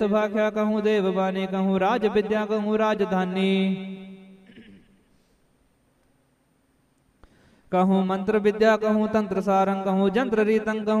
चित्त भाख्या कहूँ देव बानी, कहूँ राज विद्या कहूँ राजधानी। कहूँ मंत्र विद्या कहूँ तंत्र सारंग, कहूँ जंत्र रीतंग कहूँ